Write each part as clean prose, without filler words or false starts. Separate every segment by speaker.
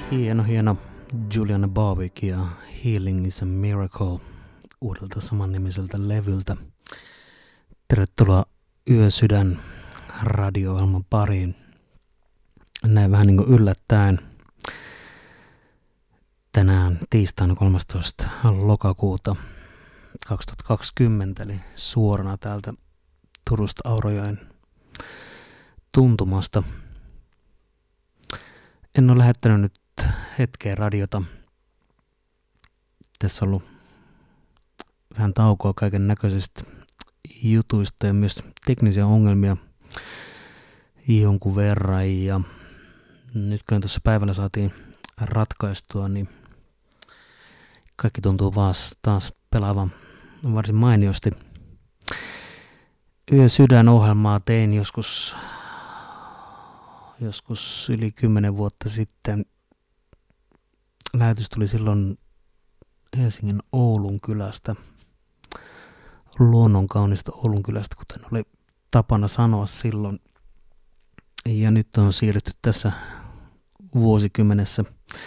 Speaker 1: Hieno Julian Barwick ja Healing is a Miracle uudelta samannimiseltä levyltä. Tervetuloa Yösydän radio-ohjelman pariin. Näin vähän niin kuin yllättäen. Tänään tiistaina 13. lokakuuta 2020, eli suorana täältä Turusta Aurajoen tuntumasta. En ole lähettänyt nyt hetkeen radiota. Tässä on ollut vähän taukoa kaiken näköisistä jutuista ja myös teknisiä ongelmia jonkun verran. Ja nyt kun tuossa päivällä saatiin ratkaistua, niin kaikki tuntuu taas pelaavan varsin mainiosti. Yösydän ohjelmaa tein joskus yli 10 vuotta sitten. Lähetys tuli silloin Helsingin Oulun kylästä, luonnon kaunista Oulun kylästä, kuten oli tapana sanoa silloin. Ja nyt on siirrytty tässä vuosikymmenessä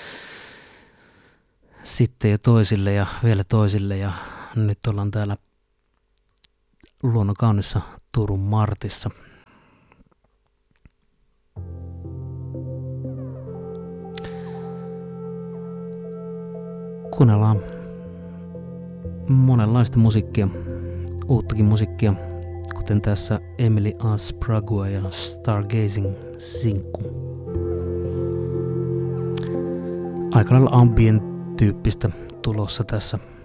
Speaker 1: sitten jo toisille ja vielä toisille. Ja nyt ollaan täällä luonnon kaunissa Turun Martissa. Kuunnellaan monenlaista musiikkia, uuttakin musiikkia, kuten tässä Emily Aspragua ja Stargazing-sinkku. Aika lailla ambient-tyyppistä tulossa tässä.